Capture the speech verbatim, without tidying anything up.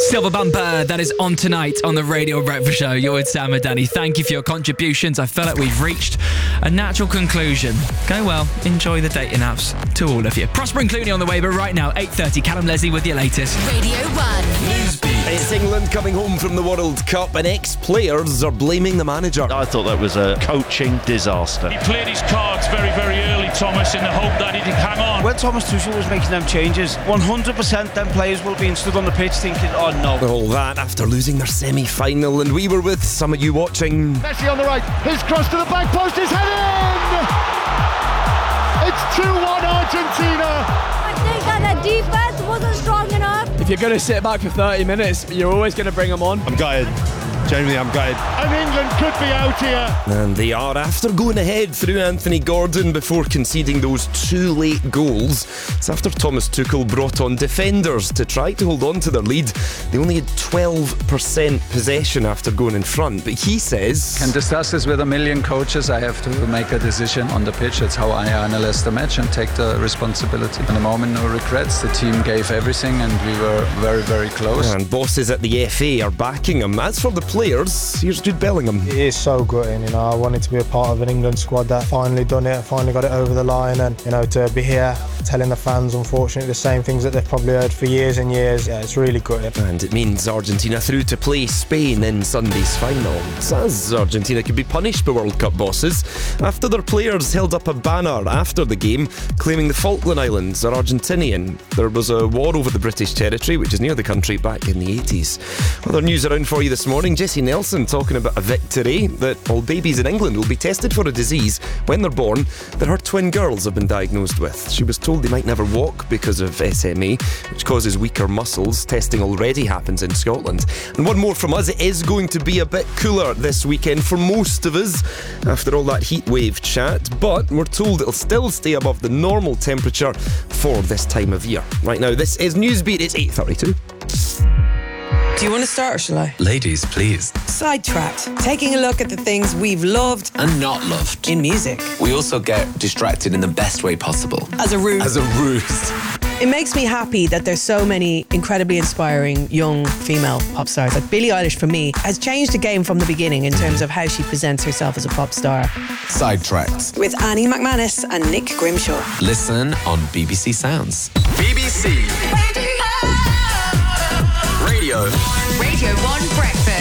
Silver Bumper, that is on tonight on the Radio Breakfast Show. You're with Sam and Danny. Thank you for your contributions. I feel like we've reached a natural conclusion. Go well, enjoy the dating apps to all of you. Prosper and Clooney on the way, but right now, eight thirty, Callum Leslie with your latest. Radio one. Newsbeat. It's England coming home from the World Cup and ex-players are blaming the manager. I thought that was a coaching disaster. He played his cards very, very early, Thomas, in the hope that he'd hang on. When Thomas Tuchel was making them changes, one hundred percent them players will be stood on the pitch thinking, oh no. All that after losing their semi-final, and we were with some of you watching. Messi on the right, his cross to the back post is headed in! It's two one Argentina! I think that the defense wasn't strong enough. If you're going to sit back for thirty minutes, you're always going to bring them on. I'm gutted. Genuinely, I'm gutted. And England could be out here. And they are, after going ahead through Anthony Gordon before conceding those two late goals. It's after Thomas Tuchel brought on defenders to try to hold on to their lead. They only had twelve percent possession after going in front, but he says... Can discuss this with a million coaches. I have to make a decision on the pitch. That's how I analyze the match and take the responsibility. In the moment, no regrets. The team gave everything and we were very, very close. And bosses at the F A are backing him. As for the players, here's Jude Bellingham. It is so gutting, you know. I wanted to be a part of an England squad that finally done it, finally got it over the line, and you know, to be here telling the fans, unfortunately, the same things that they've probably heard for years and years. Yeah, it's really gutting. And it means Argentina through to play Spain in Sunday's final. As Argentina could be punished by World Cup bosses after their players held up a banner after the game claiming the Falkland Islands are Argentinian. There was a war over the British territory, which is near the country, back in the eighties. Other news around for you this morning. Jessie Nelson talking about a victory that all babies in England will be tested for a disease when they're born that her twin girls have been diagnosed with. She was told they might never walk because of S M A, which causes weaker muscles. Testing already happens in Scotland. And one more from us, it is going to be a bit cooler this weekend for most of us after all that heat wave chat, but we're told it'll still stay above the normal temperature for this time of year. Right now, this is Newsbeat. It's eight thirty-two. Do you want to start or shall I? Ladies, please. Sidetracked. Taking a look at the things we've loved and not loved in music. We also get distracted in the best way possible. As a ruse. As a ruse. It makes me happy that there's so many incredibly inspiring young female pop stars. Like Billie Eilish, for me, has changed the game from the beginning in terms of how she presents herself as a pop star. Sidetracked. With Annie McManus and Nick Grimshaw. Listen on B B C Sounds. B B C Radio. Radio one Breakfast.